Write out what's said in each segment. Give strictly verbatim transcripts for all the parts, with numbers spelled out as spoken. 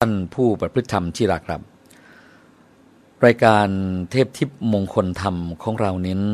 านผู้ประพฤติธรรมที่รักครับรายการเทพทิพย์มงคลธรรมของเราเน้น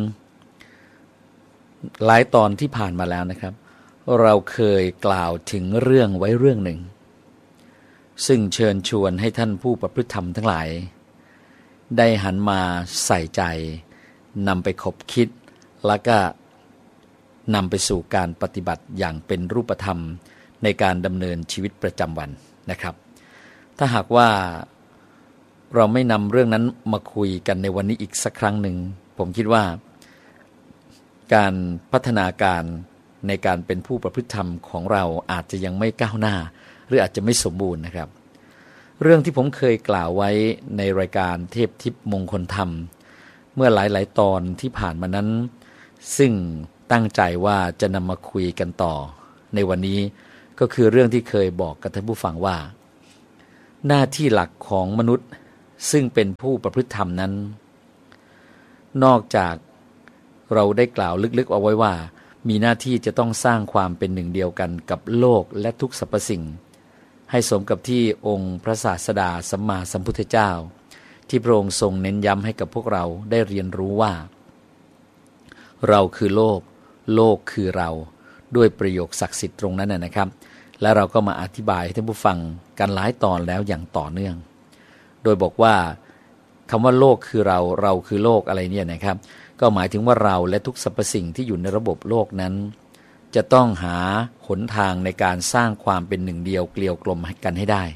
หลายตอนที่ผ่านมาแล้วนะครับเราเคยกล่าวถึงเรื่องไว้เรื่องหนึ่งซึ่งเชิญชวนให้ท่านผู้ประพฤติธรรมทั้งหลายได้หันมาใส่ใจนำไปคบคิดแล้วก็นำไปสู่การปฏิบัติอย่างเป็นรูปธรรมในการดำเนินชีวิตประจำวันนะครับถ้าหากว่าเราไม่นำเรื่องนั้นมาคุยกันในวันนี้อีกสักครั้งหนึ่งผมคิดว่าการพัฒนาการในการเป็นผู้ประพฤติธรรมของเราอาจจะยังไม่ก้าวหน้าหรืออาจจะไม่สมบูรณ์นะครับเรื่องที่ผมเคยกล่าวไว้ในรายการเทพทิพย์มงคลธรรมเมื่อหลายๆตอนที่ผ่านมานั้นซึ่งตั้งใจว่าจะนำมาคุยกันต่อในวันนี้ก็คือเรื่องที่เคยบอกกับท่านผู้ฟังว่าหน้าที่หลักของมนุษย์ซึ่งเป็นผู้ประพฤติธรรมนั้นนอกจากเราได้กล่าวลึกๆเอาไว้ว่ามีหน้าที่จะต้องสร้างความเป็นหนึ่งเดียวกันกับโลกและทุกสรรพสิ่งให้สมกับที่องค์พระศาสดาสัมมาสัมพุทธเจ้าที่พระองค์ทรงเน้นย้ำให้กับพวกเราได้เรียนรู้ว่าเราคือโลกโลกคือเราด้วยประโยคศักดิ์สิทธิ์ตรงนั้นนะครับและเราก็มาอธิบายให้ท่านผู้ฟังกันหลายตอนแล้วอย่างต่อเนื่องโดยบอกว่าคำว่าโลกคือเราเราคือโลกอะไรเนี่ยนะครับก็หมายถึงว่าเราและทุกสรรพสิ่งที่อยู่ในระบบโลกนั้นจะต้องหาหนทางในการสร้างความเป็นหนึ่งเดียวเกลียวกลมกันให้ได้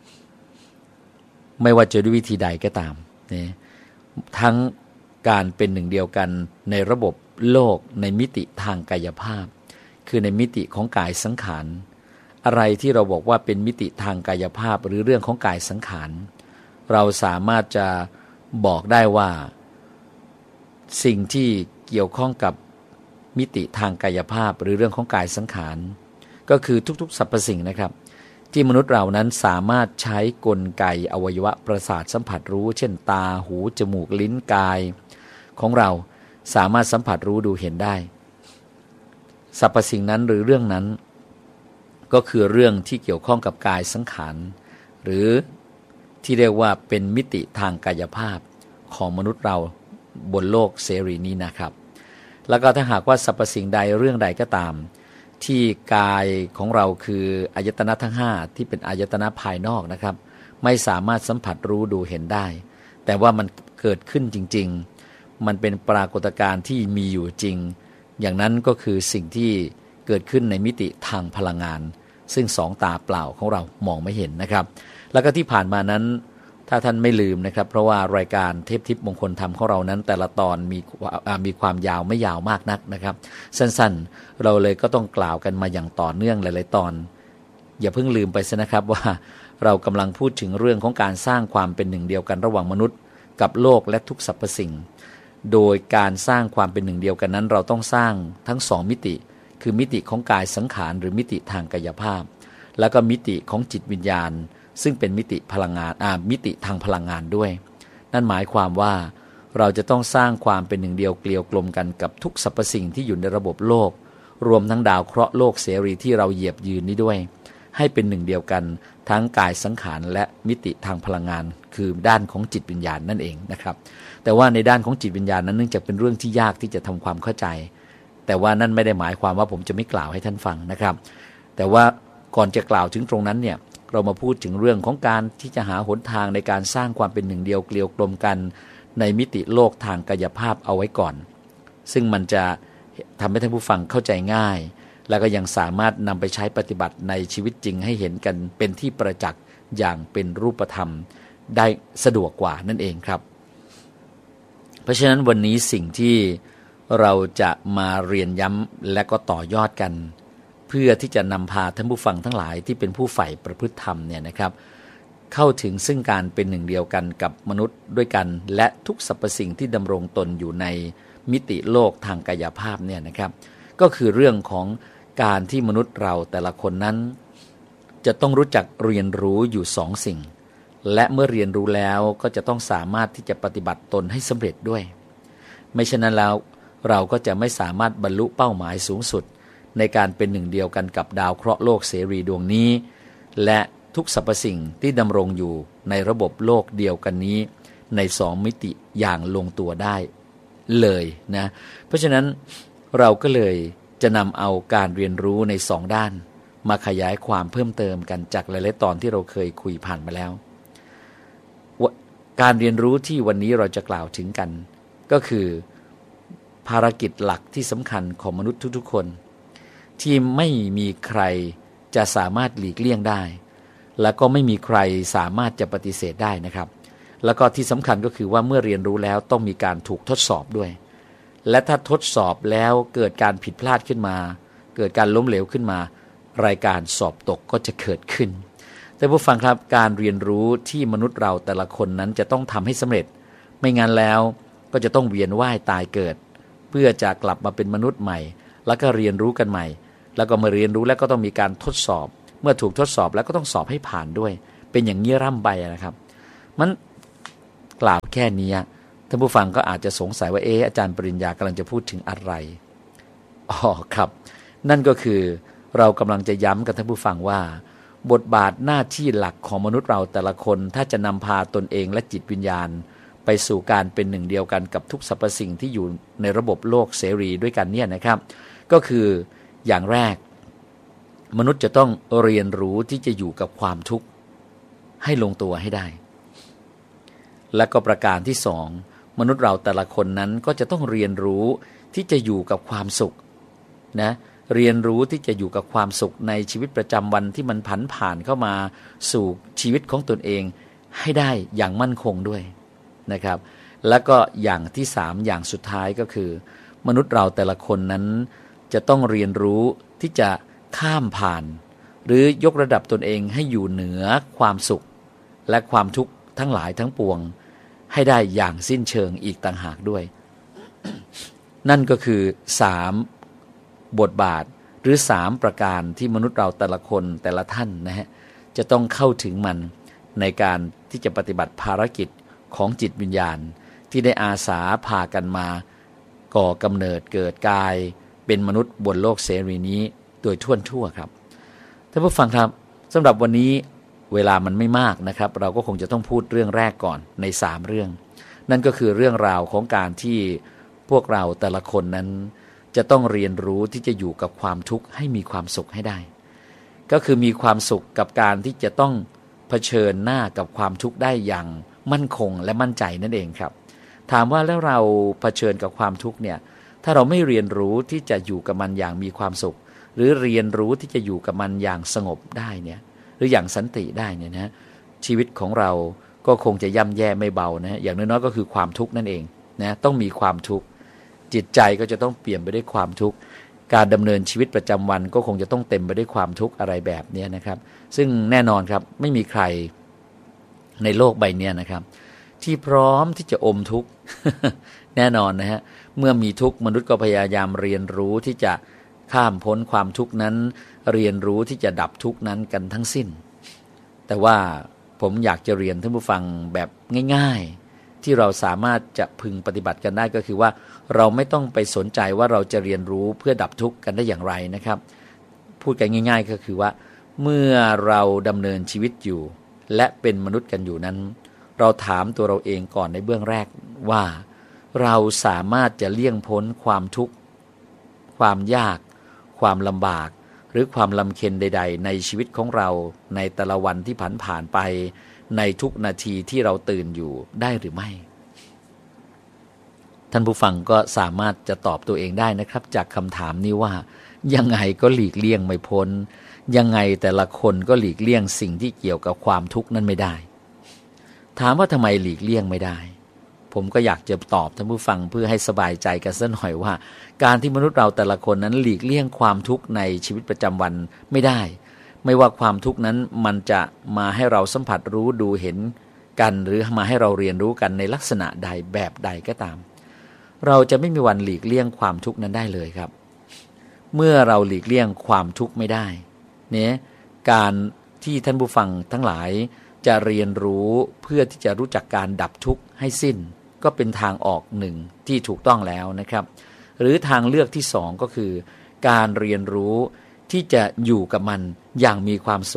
ไม่ว่าจะด้วยวิธีใดก็ตามนะทั้งการเป็นหนึ่งเดียวกันในระบบโลกในมิติทางกายภาพคือในมิติของกายสังขารอะไรที่เราบอกว่าเป็นมิติทางกายภาพหรือเรื่องของกายสังขารเราสามารถจะบอกได้ว่าสิ่งที่เกี่ยวข้องกับมิติทางกายภาพหรือเรื่องของกายสังขารก็คือทุกๆสรรพสิ่งนะครับที่มนุษย์เรานั้นสามารถใช้กลไกอวัยวะประสาทสัมผัสรู้เช่นตาหูจมูกลิ้นกายของเราสามารถสัมผัสรู้ดูเห็นได้สรรพสิ่งนั้นหรือเรื่องนั้นก็คือเรื่องที่เกี่ยวข้องกับกายสังขารหรือที่เรียกว่าเป็นมิติทางกายภาพของมนุษย์เราบนโลกเสรีนี้นะครับแล้วก็ถ้าหากว่าสรรพสิ่งใดเรื่องใดก็ตามที่กายของเราคืออายตนะทั้งห้าที่เป็นอายตนะภายนอกนะครับไม่สามารถสัมผัสรู้ดูเห็นได้แต่ว่ามันเกิดขึ้นจริงๆมันเป็นปรากฏการณ์ที่มีอยู่จริงอย่างนั้นก็คือสิ่งที่เกิดขึ้นในมิติทางพลังงานซึ่งสองตาเปล่าของเรามองไม่เห็นนะครับแล้วก็ที่ผ่านมานั้นถ้าท่านไม่ลืมนะครับเพราะว่ารายการเทพทิพย์มงคลธรรมของเรานั้นแต่ละตอนมีมีความยาวไม่ยาวมากนักนะครับสั้นๆเราเลยก็ต้องกล่าวกันมาอย่างต่อเนื่องหลายๆตอนอย่าเพิ่งลืมไปซะนะครับว่าเรากำลังพูดถึงเรื่องของการสร้างความเป็นหนึ่งเดียวกันระหว่างมนุษย์กับโลกและทุกสรรพสิ่งโดยการสร้างความเป็นหนึ่งเดียวกันนั้นเราต้องสร้างทั้งสองมิติคือมิติของกายสังขารหรือมิติทางกายภาพแล้วก็มิติของจิตวิญญาณซึ่งเป็นมิติพลังงานอ่ามิติทางพลังงานด้วยนั่นหมายความว่าเราจะต้องสร้างความเป็นหนึ่งเดียวเกลียวกลมกันกับทุกสรรพสิ่งที่อยู่ในระบบโลกรวมทั้งดาวเคราะห์โลกเสรีที่เราเหยียบยืนนี้ด้วยให้เป็นหนึ่งเดียวกันทั้งกายสังขารและมิติทางพลังงานคือด้านของจิตวิญญาณนั่นเองนะครับแต่ว่าในด้านของจิตวิญญาณนั้นเนื่องจากเป็นเรื่องที่ยากที่จะทำความเข้าใจแต่ว่านั่นไม่ได้หมายความว่าผมจะไม่กล่าวให้ท่านฟังนะครับแต่ว่าก่อนจะกล่าวถึงตรงนั้นเนี่ยเรามาพูดถึงเรื่องของการที่จะหาหนทางในการสร้างความเป็นหนึ่งเดียวเกลียวกลมกันในมิติโลกทางกายภาพเอาไว้ก่อนซึ่งมันจะทำให้ท่านผู้ฟังเข้าใจง่ายแล้วก็ยังสามารถนำไปใช้ปฏิบัติในชีวิตจริงให้เห็นกันเป็นที่ประจักษ์อย่างเป็นรูปธรรมได้สะดวกกว่านั่นเองครับเพราะฉะนั้นวันนี้สิ่งที่เราจะมาเรียนย้ำและก็ต่อยอดกันเพื่อที่จะนำพาท่านผู้ฟังทั้งหลายที่เป็นผู้ใฝ่ประพฤติธรรมเนี่ยนะครับเข้าถึงซึ่งการเป็นหนึ่งเดียวกันกับมนุษย์ด้วยกันและทุกสรรพสิ่งที่ดำรงตนอยู่ในมิติโลกทางกายภาพเนี่ยนะครับก็คือเรื่องของการที่มนุษย์เราแต่ละคนนั้นจะต้องรู้จักเรียนรู้อยู่สองสิ่งและเมื่อเรียนรู้แล้วก็จะต้องสามารถที่จะปฏิบัติตนให้สำเร็จด้วยไม่เช่นนั้นแล้วเราก็จะไม่สามารถบรรลุเป้าหมายสูงสุดในการเป็นหนึ่งเดียวกันกับดาวเคราะห์โลกเสรีดวงนี้และทุกสรรพสิ่งที่ดำรงอยู่ในระบบโลกเดียวกันนี้ในสองมิติอย่างลงตัวได้เลยนะเพราะฉะนั้นเราก็เลยจะนำเอาการเรียนรู้ในสองด้านมาขยายความเพิ่มเติมกันจากหลายๆตอนที่เราเคยคุยผ่านมาแล้วการเรียนรู้ที่วันนี้เราจะกล่าวถึงกันก็คือภารกิจหลักที่สำคัญของมนุษย์ทุกๆคนที่ไม่มีใครจะสามารถหลีกเลี่ยงได้แล้วก็ไม่มีใครสามารถจะปฏิเสธได้นะครับแล้วก็ที่สำคัญก็คือว่าเมื่อเรียนรู้แล้วต้องมีการถูกทดสอบด้วยและถ้าทดสอบแล้วเกิดการผิดพลาดขึ้นมาเกิดการล้มเหลวขึ้นมารายการสอบตกก็จะเกิดขึ้นแต่ผู้ฟังครับการเรียนรู้ที่มนุษย์เราแต่ละคนนั้นจะต้องทำให้สำเร็จไม่งั้นแล้วก็จะต้องเวียนว่ายตายเกิดเพื่อจะกลับมาเป็นมนุษย์ใหม่แล้วก็เรียนรู้กันใหม่แล้วก็มาเรียนรู้แล้วก็ต้องมีการทดสอบเมื่อถูกทดสอบแล้วก็ต้องสอบให้ผ่านด้วยเป็นอย่างนี้ร่ำไปนะครับมันกล่าวแค่นี้ท่านผู้ฟังก็อาจจะสงสัยว่าเอออาจารย์ปริญญากำลังจะพูดถึงอะไรอ๋อครับนั่นก็คือเรากำลังจะย้ำกับท่านผู้ฟังว่าบทบาทหน้าที่หลักของมนุษย์เราแต่ละคนถ้าจะนำพาตนเองและจิตวิญญาณไปสู่การเป็นหนึ่งเดียวกันกับทุกสรรพสิ่งที่อยู่ในระบบโลกเสรีด้วยกันเนี่ยนะครับก็คืออย่างแรกมนุษย์จะต้องเรียนรู้ที่จะอยู่กับความทุกข์ให้ลงตัวให้ได้และก็ประการที่สองมนุษย์เราแต่ละคนนั้นก็จะต้องเรียนรู้ที่จะอยู่กับความสุขนะเรียนรู้ที่จะอยู่กับความสุขในชีวิตประจำวันที่มันผันผ่านเข้ามาสู่ชีวิตของตนเองให้ได้อย่างมั่นคงด้วยนะครับแล้วก็อย่างที่สามอย่างสุดท้ายก็คือมนุษย์เราแต่ละคนนั้นจะต้องเรียนรู้ที่จะข้ามผ่านหรือยกระดับตนเองให้อยู่เหนือความสุขและความทุกข์ทั้งหลายทั้งปวงให้ได้อย่างสิ้นเชิงอีกต่างหากด้วย นั่นก็คือสามบทบาทหรือสามประการที่มนุษย์เราแต่ละคนแต่ละท่านนะฮะจะต้องเข้าถึงมันในการที่จะปฏิบัติภารกิจของจิตวิญญาณที่ได้อาสาพากันมาก่อกำเนิดเกิดกายเป็นมนุษย์บนโลกเสรีนี้โดยทั่วทั่วครับท่านผู้ฟังครับสำหรับวันนี้เวลามันไม่มากนะครับเราก็คงจะต้องพูดเรื่องแรกก่อนในสามเรื่องนั่นก็คือเรื่องราวของการที่พวกเราแต่ละคนนั้นจะต้องเรียนรู้ที่จะอยู่กับความทุกข์ให้มีความสุขให้ได้ก็คือมีความสุขกับการที่จะต้องเผชิญหน้ากับความทุกข์ได้อย่างมั่นคงและมั่นใจนั่นเองครับถามว่าแล้วเราเผชิญกับความทุกข์เนี่ยถ้าเราไม่เรียนรู้ที่จะอยู่กับมันอย่างมีความสุขหรือเรียนรู้ที่จะอยู่กับมันอย่างสงบได้เนี่ยหรืออย่างสันติได้เนี่ยนะชีวิตของเราก็คงจะย่ำแย่ไม่เบานะอย่างน้อยๆก็คือความทุกข์นั่นเองนะต้องมีความทุกข์จิตใจก็จะต้องเปลี่ยนไปด้วยความทุกข์การดำเนินชีวิตประจำวันก็คงจะต้องเต็มไปด้วยความทุกข์อะไรแบบนี้นะครับซึ่งแน่นอนครับไม่มีใครในโลกใบนี้นะครับที่พร้อมที่จะอมทุกข์ แน่นอนนะฮะเมื่อมีทุกข์มนุษย์ก็พยายามเรียนรู้ที่จะข้ามพ้นความทุกข์นั้นเรียนรู้ที่จะดับทุกข์นั้นกันทั้งสิ้นแต่ว่าผมอยากจะเรียนท่านผู้ฟังแบบง่ายๆที่เราสามารถจะพึงปฏิบัติกันได้ก็คือว่าเราไม่ต้องไปสนใจว่าเราจะเรียนรู้เพื่อดับทุกข์กันได้อย่างไรนะครับพูดกันง่ายๆก็คือว่าเมื่อเราดำเนินชีวิตอยู่และเป็นมนุษย์กันอยู่นั้นเราถามตัวเราเองก่อนในเบื้องแรกว่าเราสามารถจะเลี่ยงพ้นความทุกข์ความยากความลำบากหรือความลำเค็ญใดๆในชีวิตของเราในแต่ละวันที่ผ่านผ่านไปในทุกนาทีที่เราตื่นอยู่ได้หรือไม่ท่านผู้ฟังก็สามารถจะตอบตัวเองได้นะครับจากคำถามนี้ว่ายังไงก็หลีกเลี่ยงไม่พ้นยังไงแต่ละคนก็หลีกเลี่ยงสิ่งที่เกี่ยวกับความทุกข์นั้นไม่ได้ถามว่าทำไมหลีกเลี่ยงไม่ได้ผมก็อยากจะตอบท่านผู้ฟังเพื่อให้สบายใจกันสักหน่อยว่าการที่มนุษย์เราแต่ละคนนั้นหลีกเลี่ยงความทุกข์ในชีวิตประจำวันไม่ได้ไม่ว่าความทุกข์นั้นมันจะมาให้เราสัมผัสรู้ดูเห็นกันหรือมาให้เราเรียนรู้กันในลักษณะใดแบบใดก็ตามเราจะไม่มีวันหลีกเลี่ยงความทุกข์นั้นได้เลยครับเมื่อเราหลีกเลี่ยงความทุกข์ไม่ได้เนี่ยการที่ท่านผู้ฟังทั้งหลายจะเรียนรู้เพื่อที่จะรู้จักการดับทุกข์ให้สิ้นก็เป็นทางออกหนึ่งที่ถูกต้องแล้วนะครับหรือทางเลือกที่สองก็คือการเรียนรู้ที่จะอยู่กับมันอย่างมีความสุข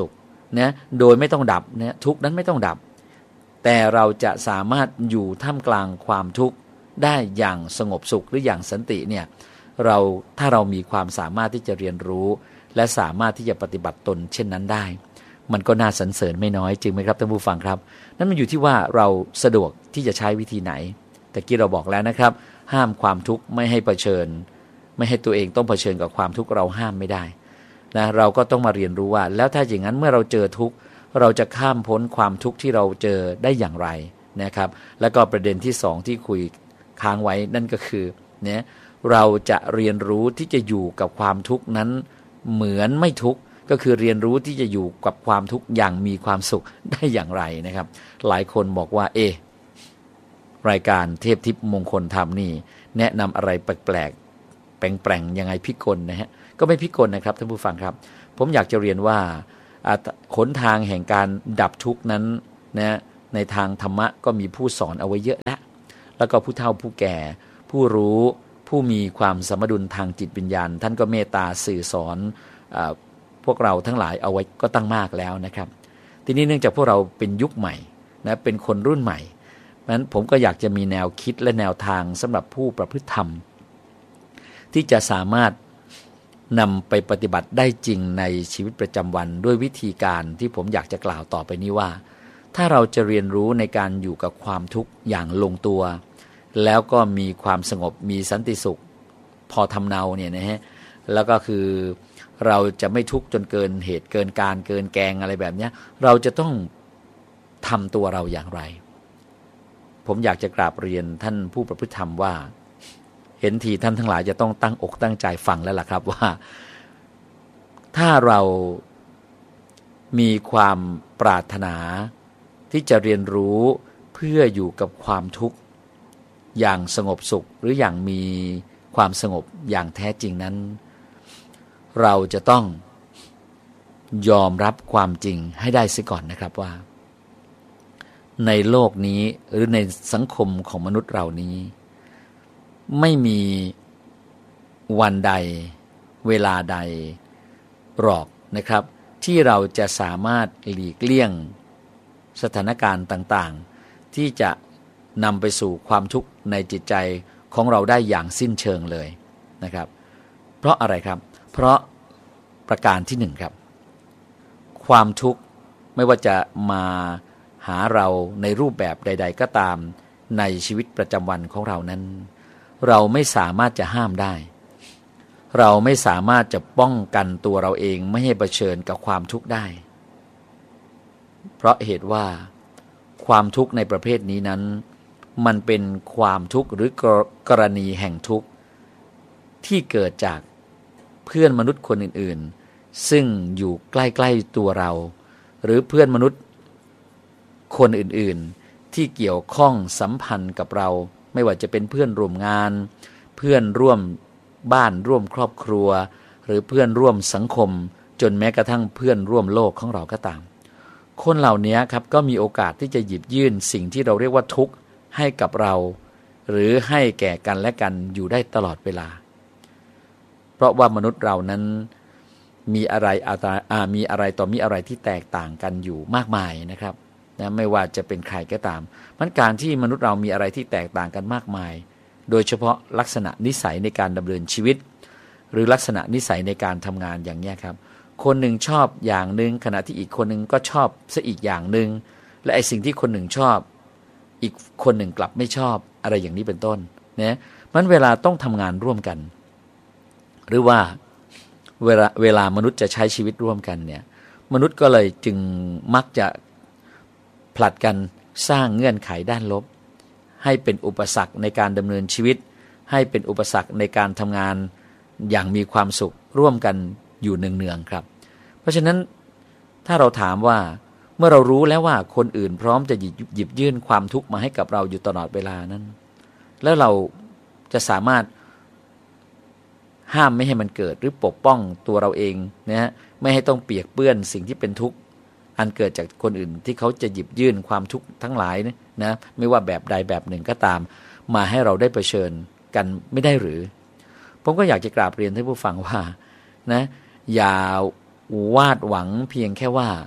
นะโดยไม่ต้องดับนะทุกข์นั้นไม่ต้องดับแต่เราจะสามารถอยู่ท่ามกลางความทุกข์ได้อย่างสงบสุขหรืออย่างสันติเนี่ยเราถ้าเรามีความสามารถที่จะเรียนรู้และสามารถที่จะปฏิบัติตนเช่นนั้นได้มันก็น่าสรรเสริญไม่น้อยจริงไหมครับท่านผู้ฟังครับนั่นมันอยู่ที่ว่าเราสะดวกที่จะใช้วิธีไหนแต่กี้เราบอกแล้วนะครับห้ามความทุกข์ไม่ให้เผชิญไม่ให้ตัวเองต้องเผชิญกับความทุกข์เราห้ามไม่ได้นะเราก็ต้องมาเรียนรู้ว่าแล้วถ้าอย่างนั้นเมื่อเราเจอทุกข์เราจะข้ามพ้นความทุกข์ที่เราเจอได้อย่างไรนะครับแล้วก็ประเด็นที่สองที่คุยค้างไว้นั่นก็คือเนี่ยเราจะเรียนรู้ที่จะอยู่กับความทุกข์นั้นเหมือนไม่ทุกข์ก็คือเรียนรู้ที่จะอยู่กับความทุกข์อย่างมีความสุขได้อย่างไรนะครับหลายคนบอกว่าเอรายการเทพทิพย์มงคลธรรมนี่แนะนำอะไรแปลกๆแปลงๆยังไงพิกลนะฮะก็ไม่พิกลนะครับท่านผู้ฟังครับผมอยากจะเรียนว่าหนทางแห่งการดับทุกข์นั้นนะในทางธรรมะก็มีผู้สอนเอาไว้เยอะแล้วแล้วก็ผู้เฒ่าผู้แก่ผู้รู้ผู้มีความสมดุลทางจิตวิญญาณท่านก็เมตตาสื่อสอนพวกเราทั้งหลายเอาไว้ก็ตั้งมากแล้วนะครับทีนี้เนื่องจากพวกเราเป็นยุคใหม่นะเป็นคนรุ่นใหม่เพราะฉะนั้นผมก็อยากจะมีแนวคิดและแนวทางสำหรับผู้ประพฤติธรรมที่จะสามารถนำไปปฏิบัติได้จริงในชีวิตประจำวันด้วยวิธีการที่ผมอยากจะกล่าวต่อไปนี้ว่าถ้าเราจะเรียนรู้ในการอยู่กับความทุกข์อย่างลงตัวแล้วก็มีความสงบมีสันติสุขพอทำเนาเนี่ยนะฮะแล้วก็คือเราจะไม่ทุกข์จนเกินเหตุเกินการเกินแกงอะไรแบบนี้เราจะต้องทำตัวเราอย่างไรผมอยากจะกราบเรียนท่านผู้ประพฤติธรรมว่าเห็นทีท่านทั้งหลายจะต้องตั้งอกตั้งใจฟังแล้วล่ะครับว่าถ้าเรามีความปรารถนาที่จะเรียนรู้เพื่ออยู่กับความทุกข์อย่างสงบสุขหรืออย่างมีความสงบอย่างแท้จริงนั้นเราจะต้องยอมรับความจริงให้ได้เสียก่อนนะครับว่าในโลกนี้หรือในสังคมของมนุษย์เรานี้ไม่มีวันใดเวลาใดหรอกนะครับที่เราจะสามารถหลีกเลี่ยงสถานการณ์ต่างๆที่จะนำไปสู่ความทุกข์ในจิตใจของเราได้อย่างสิ้นเชิงเลยนะครับเพราะอะไรครับเพราะประการที่หนึ่งครับความทุกข์ไม่ว่าจะมาหาเราในรูปแบบใดๆก็ตามในชีวิตประจำวันของเรานั้นเราไม่สามารถจะห้ามได้เราไม่สามารถจะป้องกันตัวเราเองไม่ให้เผชิญกับความทุกข์ได้เพราะเหตุว่าความทุกข์ในประเภทนี้นั้นมันเป็นความทุกข์หรือกรณีแห่งทุกข์ที่เกิดจากเพื่อนมนุษย์คนอื่นๆซึ่งอยู่ใกล้ๆตัวเราหรือเพื่อนมนุษย์คนอื่นๆที่เกี่ยวข้องสัมพันธ์กับเราไม่ว่าจะเป็นเพื่อนร่วมงานเพื่อนร่วมบ้านร่วมครอบครัวหรือเพื่อนร่วมสังคมจนแม้กระทั่งเพื่อนร่วมโลกของเราก็ตามคนเหล่านี้ครับก็มีโอกาสที่จะหยิบยื่นสิ่งที่เราเรียกว่าทุกข์ให้กับเราหรือให้แก่กันและกันอยู่ได้ตลอดเวลาเพราะว่ามนุษย์เรานั้นมีอะไรอามีอะไรต่อมีอะไรที่แตกต่างกันอยู่มากมายนะครับนะไม่ว่าจะเป็นใครก็ตามมันการที่มนุษย์เรามีอะไรที่แตกต่างกันมากมายโดยเฉพาะลักษณะนิสัยในการดำเนินชีวิตหรือลักษณะนิสัยในการทำงานอย่างนี้ครับคนหนึ่งชอบอย่างหนึ่งขณะที่อีกคนหนึ่งก็ชอบซะอีกอย่างหนึ่งและไอ้สิ่งที่คนหนึ่งชอบอีกคนหนึ่งกลับไม่ชอบอะไรอย่างนี้เป็นต้นนะมันเวลาต้องทำงานร่วมกันหรือว่าเวลาเวลามนุษย์จะใช้ชีวิตร่วมกันเนี่ยมนุษย์ก็เลยจึงมักจะผลัดกันสร้างเงื่อนไขด้านลบให้เป็นอุปสรรคในการดำเนินชีวิตให้เป็นอุปสรรคในการทำงานอย่างมีความสุขร่วมกันอยู่เนืองๆครับเพราะฉะนั้นถ้าเราถามว่าเมื่อเรารู้แล้วว่าคนอื่นพร้อมจะหยิบหยิบยื่นความทุกข์มาให้กับเราอยู่ตลอดเวลานั้นแล้วเราจะสามารถห้ามไม่ให้มันเกิดหรือปกป้องตัวเราเองนะฮะไม่ให้ต้องเปียกเปื้อนสิ่งที่เป็นทุกข์อันเกิดจากคนอื่นที่เขาจะหยิบยื่นความทุกข์ทั้งหลายนะไม่ว่าแบบใดแบบหนึ่งก็ตามมาให้เราได้เผชิญกันไม่ได้หรือผมก็อยากจะกราบเรียนท่านผู้ฟังว่านะอย่าวาดหวังเพียงแค่ว่า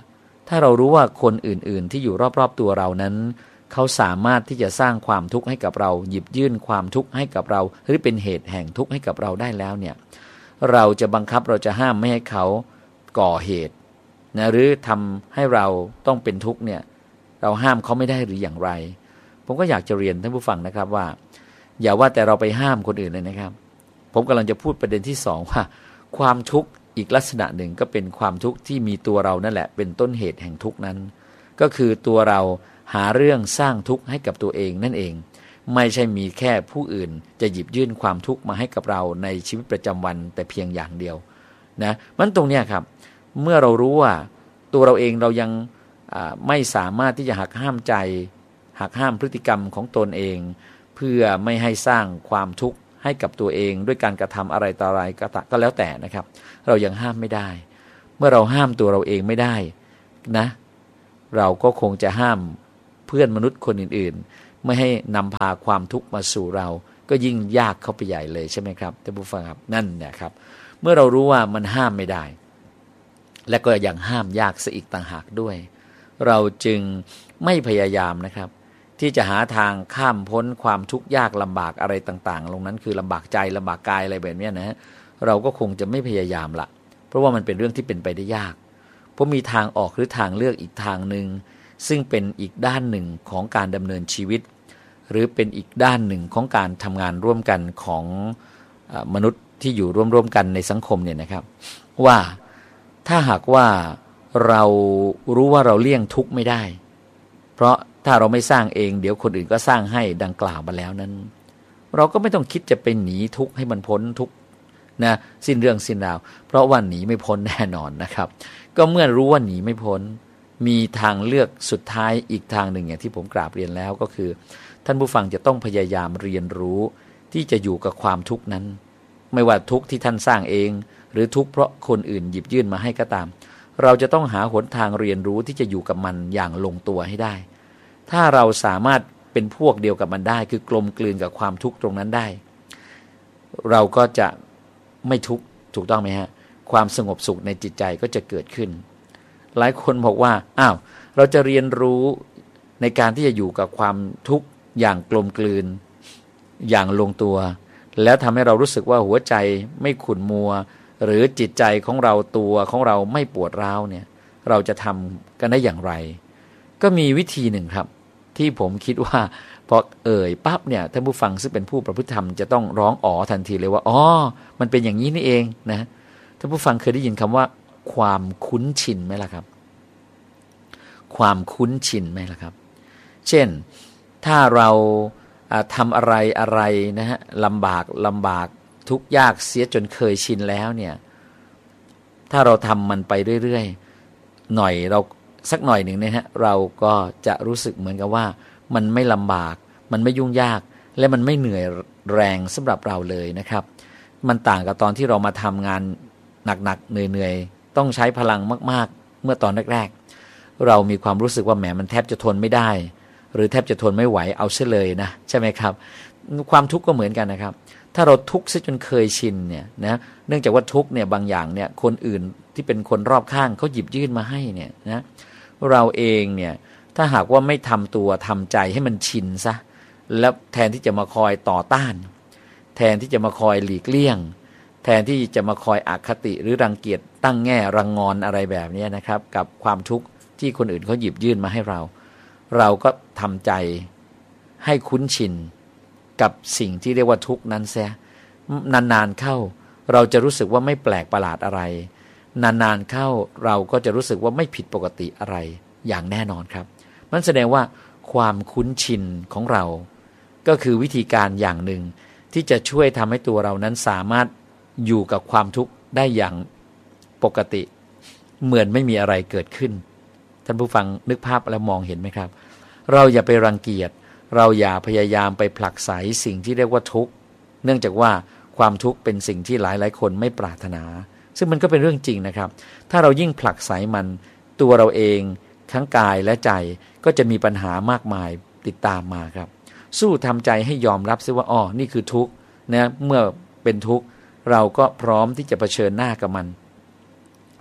ถ้าเรารู้ว่าคนอื่นๆที่อยู่รอบๆตัวเรานั้นเขาสามารถที่จะสร้างความทุกข์ให้กับเราหยิบยื่นความทุกข์ให้กับเราหรือเป็นเหตุแห่งทุกข์ให้กับเราได้แล้วเนี่ยเราจะบังคับเราจะห้ามไม่ให้เขาก่อเหตุนะหรือทำให้เราต้องเป็นทุกข์เนี่ยเราห้ามเขาไม่ได้หรืออย่างไรผมก็อยากจะเรียนท่านผู้ฟังนะครับว่าอย่าว่าแต่เราไปห้ามคนอื่นเลยนะครับผมกำลังจะพูดประเด็นที่สองว่าความทุกข์อีกลักษณะหนึ่งก็เป็นความทุกข์ที่มีตัวเรานั่นแหละเป็นต้นเหตุแห่งทุกข์นั้นก็คือตัวเราหาเรื่องสร้างทุกข์ให้กับตัวเองนั่นเองไม่ใช่มีแค่ผู้อื่นจะหยิบยื่นความทุกข์มาให้กับเราในชีวิตประจำวันแต่เพียงอย่างเดียวนะมันตรงเนี้ยครับเมื่อเรารู้ว่าตัวเราเองเรายังไม่สามารถที่จะหักห้ามใจหักห้ามพฤติกรรมของตนเองเพื่อไม่ให้สร้างความทุกข์ให้กับตัวเองด้วยการกระทำอะไรต่ออะไรก็แล้วแต่นะครับเรายังห้ามไม่ได้เมื่อเราห้ามตัวเราเองไม่ได้นะเราก็คงจะห้ามเพื่อนมนุษย์คนอื่นๆไม่ให้นำพาความทุกข์มาสู่เราก็ยิ่งยากเข้าไปใหญ่เลยใช่ไหมครับท่านผู้ฟังครับนั่นเนี่ยครับเมื่อเรารู้ว่ามันห้ามไม่ได้และก็ยังห้ามยากซะอีกต่างหากด้วยเราจึงไม่พยายามนะครับที่จะหาทางข้ามพ้นความทุกข์ยากลำบากอะไรต่างๆลงนั้นคือลำบากใจลำบากกายอะไรแบบนี้นะเราก็คงจะไม่พยายามละเพราะว่ามันเป็นเรื่องที่เป็นไปได้ยากเพราะมีทางออกหรือทางเลือกอีกทางหนึ่งซึ่งเป็นอีกด้านหนึ่งของการดำเนินชีวิตหรือเป็นอีกด้านหนึ่งของการทำงานร่วมกันของมนุษย์ที่อยู่ร่วมๆกันในสังคมเนี่ยนะครับว่าถ้าหากว่าเรารู้ว่าเราเลี่ยงทุกข์ไม่ได้เพราะถ้าเราไม่สร้างเองเดี๋ยวคนอื่นก็สร้างให้ดังกล่าวมาแล้วนั้นเราก็ไม่ต้องคิดจะไปหนีทุกข์ให้มันพ้นทุกข์นะสิ้นเรื่องสิ้นราวเพราะว่าหนีไม่พ้นแน่นอนนะครับก็เมื่อรู้ว่าหนีไม่พ้นมีทางเลือกสุดท้ายอีกทางหนึ่งอย่างที่ผมกราบเรียนแล้วก็คือท่านผู้ฟังจะต้องพยายามเรียนรู้ที่จะอยู่กับความทุกข์นั้นไม่ว่าทุกข์ที่ท่านสร้างเองหรือทุกข์เพราะคนอื่นหยิบยื่นมาให้ก็ตามเราจะต้องหาหนทางเรียนรู้ที่จะอยู่กับมันอย่างลงตัวให้ได้ถ้าเราสามารถเป็นพวกเดียวกับมันได้คือกลมกลืนกับความทุกข์ตรงนั้นได้เราก็จะไม่ทุกข์ถูกต้องไหมฮะความสงบสุขในจิตใจก็จะเกิดขึ้นหลายคนบอกว่าอ้าวเราจะเรียนรู้ในการที่จะอยู่กับความทุกข์อย่างกลมกลืนอย่างลงตัวแล้วทำให้เรารู้สึกว่าหัวใจไม่ขุ่นมัวหรือจิตใจของเราตัวของเราไม่ปวดร้าวเนี่ยเราจะทำกันได้อย่างไรก็มีวิธีหนึ่งครับที่ผมคิดว่าพอเอ่ยปั๊บเนี่ยท่านผู้ฟังซึ่งเป็นผู้ประพฤติธรรมจะต้องร้องอ๋อทันทีเลยว่าอ๋อมันเป็นอย่างนี้นี่เองนะท่านผู้ฟังเคยได้ยินคำว่าความคุ้นชินไหมล่ะครับความคุ้นชินไหมล่ะครับเช่นถ้าเราทำอะไรอะไรนะฮะลำบากลำบากทุกข์ยากเสียจนเคยชินแล้วเนี่ยถ้าเราทำมันไปเรื่อยๆหน่อยเราสักหน่อยหนึ่งนะฮะเราก็จะรู้สึกเหมือนกับว่ามันไม่ลำบากมันไม่ยุ่งยากและมันไม่เหนื่อยแรงสำหรับเราเลยนะครับมันต่างกับตอนที่เรามาทำงานหนักๆเหนื่อยๆต้องใช้พลังมากๆเมื่อตอนแรกๆเรามีความรู้สึกว่าแหมมันแทบจะทนไม่ได้หรือแทบจะทนไม่ไหวเอาเสียเลยนะใช่ไหมครับความทุกข์ก็เหมือนกันนะครับถ้าเราทุกข์ซะจนเคยชินเนี่ยนะเนื่องจากว่าทุกข์เนี่ยบางอย่างเนี่ยคนอื่นที่เป็นคนรอบข้างเขาหยิบยื่นมาให้เนี่ยนะเราเองเนี่ยถ้าหากว่าไม่ทำตัวทำใจให้มันชินซะแล้วแทนที่จะมาคอยต่อต้านแทนที่จะมาคอยหลีกเลี่ยงแทนที่จะมาคอยอคติหรือรังเกียจตั้งแง่รังงอนอะไรแบบนี้นะครับกับความทุกข์ที่คนอื่นเขาหยิบยื่นมาให้เราเราก็ทำใจให้คุ้นชินกับสิ่งที่เรียกว่าทุกข์นั้นเสียนานๆเข้าเราจะรู้สึกว่าไม่แปลกประหลาดอะไรนานๆเข้าเราก็จะรู้สึกว่าไม่ผิดปกติอะไรอย่างแน่นอนครับมันแสดงว่าความคุ้นชินของเราก็คือวิธีการอย่างหนึ่งที่จะช่วยทำให้ตัวเรานั้นสามารถอยู่กับความทุกข์ได้อย่างปกติเหมือนไม่มีอะไรเกิดขึ้นท่านผู้ฟังนึกภาพแล้วมองเห็นไหมครับเราอย่าไปรังเกียจเราอย่าพยายามไปผลักไสสิ่งที่เรียกว่าทุกข์เนื่องจากว่าความทุกข์เป็นสิ่งที่หลายๆคนไม่ปรารถนาซึ่งมันก็เป็นเรื่องจริงนะครับถ้าเรายิ่งผลักไสมันตัวเราเองทั้งกายและใจก็จะมีปัญหามากมายติดตามมาครับสู้ทำใจให้ยอมรับซิว่าอ๋อนี่คือทุกข์นะเมื่อเป็นทุกข์เราก็พร้อมที่จะเผชิญหน้ากับมัน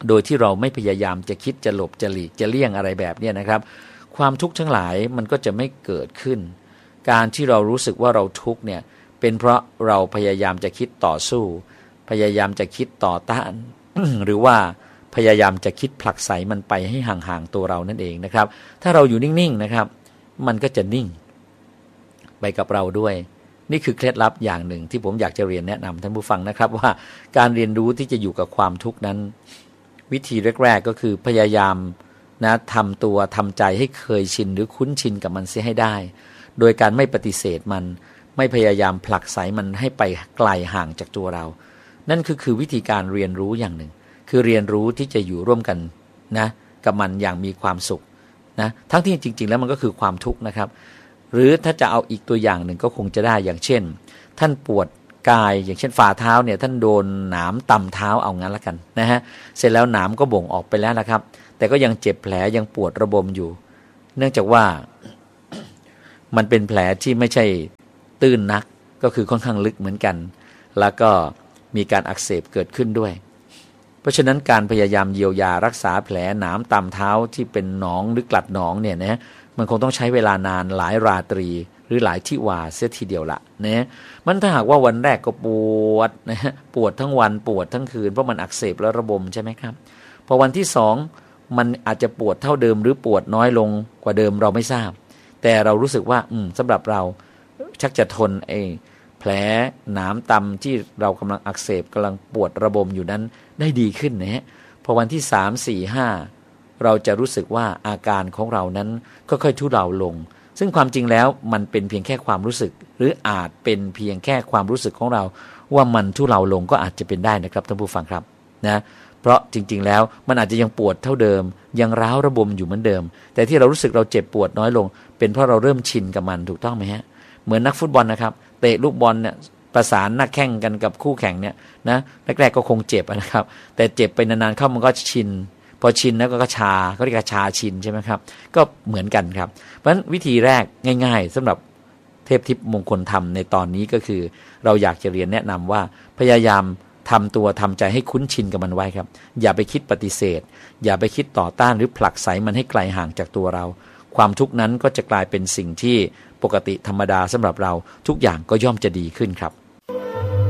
โดยที่เราไม่พยายามจะคิดจะหลบจะหลีกจะเลี่ยงอะไรแบบนี้นะครับความทุกข์ทั้งหลายมันก็จะไม่เกิดขึ้นการที่เรารู้สึกว่าเราทุกข์เนี่ยเป็นเพราะเราพยายามจะคิดต่อสู้พยายามจะคิดต่อต้าน หรือว่าพยายามจะคิดผลักไสมันไปให้ห่างๆตัวเรานั่นเองนะครับถ้าเราอยู่นิ่งๆนะครับมันก็จะนิ่งไปกับเราด้วยนี่คือเคล็ดลับอย่างหนึ่งที่ผมอยากจะเรียนแนะนำท่านผู้ฟังนะครับว่าการเรียนรู้ที่จะอยู่กับความทุกข์นั้นวิธีแรกๆก็คือพยายามนะทำตัวทำใจให้เคยชินหรือคุ้นชินกับมันเสียให้ได้โดยการไม่ปฏิเสธมันไม่พยายามผลักไสมันให้ไปไกลห่างจากตัวเรานั่นคือคือวิธีการเรียนรู้อย่างหนึ่งคือเรียนรู้ที่จะอยู่ร่วมกันนะกับมันอย่างมีความสุขนะทั้งที่จริงๆแล้วมันก็คือความทุกข์นะครับหรือถ้าจะเอาอีกตัวอย่างหนึ่งก็คงจะได้อย่างเช่นท่านปวดกายอย่างเช่นฝ่าเท้าเนี่ยท่านโดนหนามตำเท้าเอางั้นละกันนะฮะเสร็จแล้วหนามก็บ่งออกไปแล้วนะครับแต่ก็ยังเจ็บแผลยังปวดระบมอยู่เนื่องจากว่ามันเป็นแผลที่ไม่ใช่ตื้นนักก็คือค่อนข้างลึกเหมือนกันแล้วก็มีการอักเสบเกิดขึ้นด้วยเพราะฉะนั้นการพยายามเยียวยารักษาแผลหนามตามเท้าที่เป็นหนองหรือกลัดหนองเนี่ยนะมันคงต้องใช้เวลานานหลายราตรีหรือหลายทิวาเสียทีเดียวละนะมันถ้าหากว่าวันแรกก็ปวดนะฮะปวดทั้งวันปวดทั้งคืนเพราะมันอักเสบและระบมใช่ไหมครับพอวันที่สองมันอาจจะปวดเท่าเดิมหรือปวดน้อยลงกว่าเดิมเราไม่ทราบแต่เรารู้สึกว่าอืมสำหรับเราชักจะทนไอ้แผลหนามตำที่เรากำลังอักเสบกำลังปวดระบมอยู่นั้นได้ดีขึ้นนะฮะพอวันที่สาม สี่ ห้าเราจะรู้สึกว่าอาการของเรานั้นก็ค่อยทุเลาลงซึ่งความจริงแล้วมันเป็นเพียงแค่ความรู้สึกหรืออาจเป็นเพียงแค่ความรู้สึกของเราว่ามันทุเลาลงก็อาจจะเป็นได้นะครับท่านผู้ฟังครับนะเพราะจริงๆแล้วมันอาจจะยังปวดเท่าเดิมยังร้าวระบมอยู่เหมือนเดิมแต่ที่เรารู้สึกเราเจ็บปวดน้อยลงเป็นเพราะเราเริ่มชินกับมันถูกต้องไหมฮะเหมือนนักฟุตบอลนะครับเตะลูกบอลเนี่ยประสานนักแข่งกันกับคู่แข่งเนี่ยนะแรกๆก็คงเจ็บนะครับแต่เจ็บไปนานๆเข้ามันก็ชินพอชินแล้วก็ชาเขาเรียกชาชินใช่ไหมครับก็เหมือนกันครับเพราะฉะนั้นวิธีแรกง่ายๆสำหรับเทพทิพย์มงคลธรรมในตอนนี้ก็คือเราอยากจะเรียนแนะนำว่าพยายามทำตัวทำใจให้คุ้นชินกับมันไว้ครับอย่าไปคิดปฏิเสธอย่าไปคิดต่อต้านหรือผลักไสมันให้ไกลห่างจากตัวเราความทุกข์นั้นก็จะกลายเป็นสิ่งที่ปกติธรรมดาสำหรับเราทุกอย่างก็ย่อมจะดีขึ้นครับ